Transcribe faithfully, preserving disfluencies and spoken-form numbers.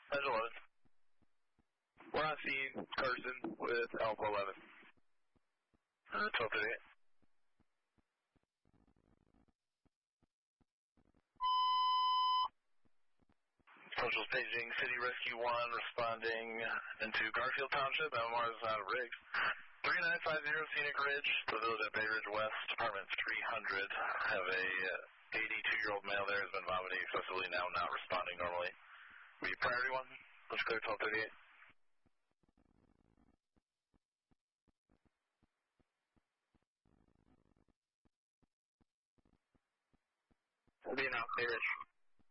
Central eleven. We're on scene, Carson, with Alpha eleven. Uh, twelve thirty-eight. Central's paging City Rescue one, responding into Garfield Township. M M R is out of Riggs. three nine five zero Scenic Ridge, the village at Bay Ridge West, apartment three hundred. Have a eighty-two-year-old male there has been vomiting excessively, now not responding normally. We priority one. Let's clear twelve thirty-eight. We'll be in out Bay Ridge.